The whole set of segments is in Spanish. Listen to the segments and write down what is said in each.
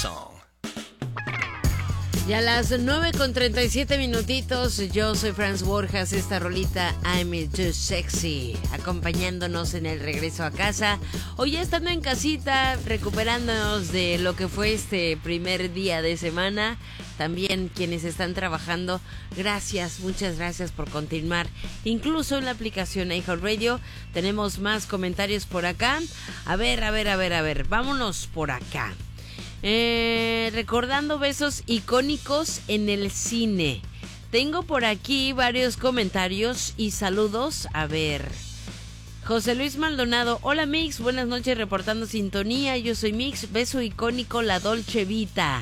song. Ya a las 9:37 minutitos, yo soy Franz Borjas, esta rolita I'm Too Sexy, acompañándonos en el regreso a casa. Hoy ya estando en casita, recuperándonos de lo que fue este primer día de semana. También quienes están trabajando, gracias, muchas gracias por continuar. Incluso en la aplicación iHeartRadio tenemos más comentarios por acá. A ver, vámonos por acá. Recordando besos icónicos en el cine. Tengo por aquí varios comentarios y saludos. A ver, José Luis Maldonado: hola Mix, buenas noches, reportando sintonía. Yo soy Mix, beso icónico, la Dolce Vita.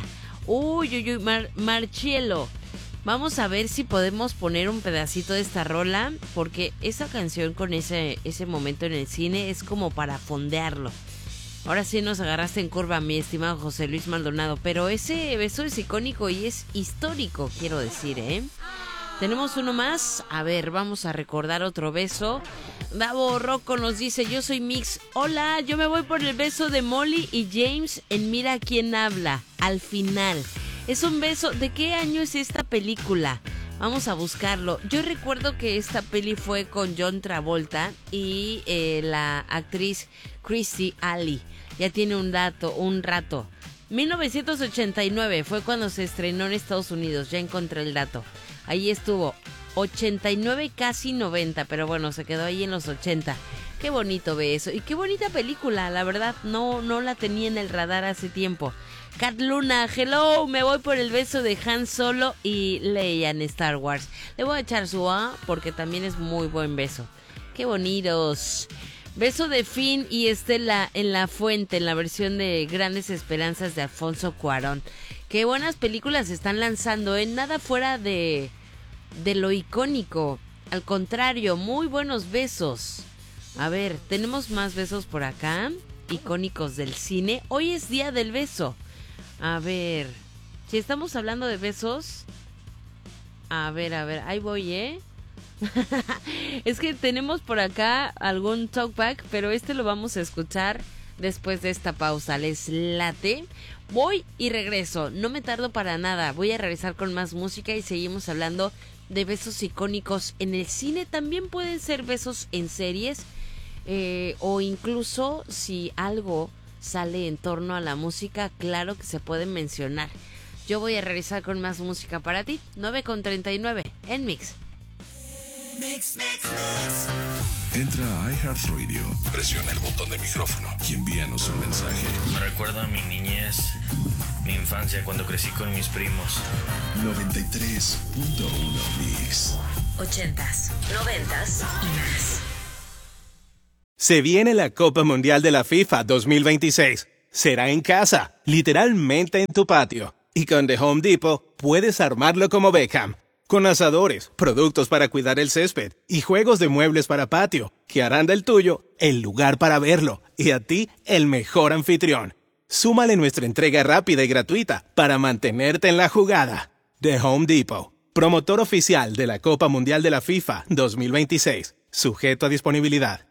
Marchielo, vamos a ver si podemos poner un pedacito de esta rola, porque esa canción con ese momento en el cine es como para fondearlo. Ahora sí nos agarraste en curva, mi estimado José Luis Maldonado, pero ese beso es icónico y es histórico, quiero decir, ¿eh? Tenemos uno más. A ver, vamos a recordar otro beso. Davo Rocco nos dice: yo soy Mix. Hola, yo me voy por el beso de Molly y James en Mira quién habla, al final. Es un beso. ¿De qué año es esta película? Vamos a buscarlo. Yo recuerdo que esta peli fue con John Travolta y la actriz Kirstie Alley. Ya tiene un rato. 1989 fue cuando se estrenó en Estados Unidos. Ya encontré el dato. Ahí estuvo. 89, casi 90, pero bueno, se quedó ahí en los 80. Qué bonito beso y qué bonita película, la verdad, no la tenía en el radar hace tiempo. Cat Luna, hello, me voy por el beso de Han Solo y Leia en Star Wars. Le voy a echar su A porque también es muy buen beso. Qué bonitos. Beso de Finn y Estela en La Fuente, en la versión de Grandes Esperanzas de Alfonso Cuarón. Qué buenas películas se están lanzando, nada fuera de lo icónico. Al contrario, muy buenos besos. A ver, tenemos más besos por acá, icónicos del cine. Hoy es día del beso. A ver, si estamos hablando de besos, a ver, ahí voy, Es que tenemos por acá algún talkback, pero lo vamos a escuchar después de esta pausa. ¿Les late? Voy y regreso, no me tardo para nada. Voy a regresar con más música y seguimos hablando de besos icónicos en el cine. También pueden ser besos en series, o incluso si algo sale en torno a la música, claro que se pueden mencionar. Yo voy a regresar con más música para ti. 9:39 en Mix. Entra a iHeartRadio, presiona el botón de micrófono y envíanos un mensaje. Me recuerda a mi niñez, mi infancia, cuando crecí con mis primos. 93.1 Mix. 80s, 90s y más. Se viene la Copa Mundial de la FIFA 2026. Será en casa, literalmente en tu patio. Y con The Home Depot puedes armarlo como Beckham. Con asadores, productos para cuidar el césped y juegos de muebles para patio, que harán del tuyo el lugar para verlo y a ti el mejor anfitrión. Súmale nuestra entrega rápida y gratuita para mantenerte en la jugada. The Home Depot, promotor oficial de la Copa Mundial de la FIFA 2026. Sujeto a disponibilidad.